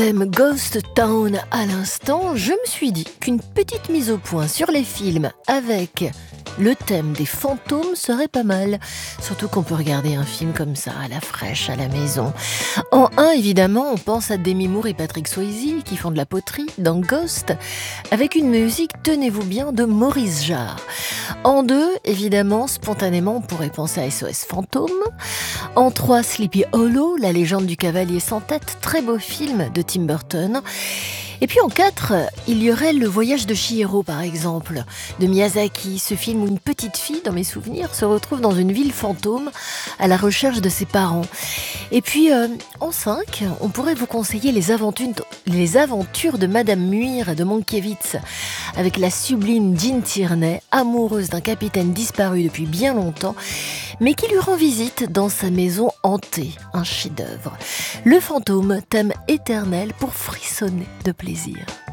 Thème Ghost Town à l'instant, je me suis dit qu'une petite mise au point sur les films avec le thème des fantômes serait pas mal. Surtout qu'on peut regarder un film comme ça, à la fraîche, à la maison. En un, évidemment, on pense à Demi Moore et Patrick Swayze qui font de la poterie dans Ghost, avec une musique, tenez-vous bien, de Maurice Jarre. En deux, évidemment, spontanément, on pourrait penser à SOS Fantôme. En trois, Sleepy Hollow, la légende du cavalier sans tête, très beau film de Tim Burton. Et puis en 4, il y aurait Le voyage de Chihiro par exemple, de Miyazaki, ce film où une petite fille, dans mes souvenirs, se retrouve dans une ville fantôme à la recherche de ses parents. Et puis en 5, on pourrait vous conseiller les aventures de Madame Muir de Mankiewicz, avec la sublime Jean Tierney, amoureuse d'un capitaine disparu depuis bien longtemps, mais qui lui rend visite dans sa maison hantée, un chef-d'œuvre. Le fantôme, thème éternel pour frissonner de plaisir.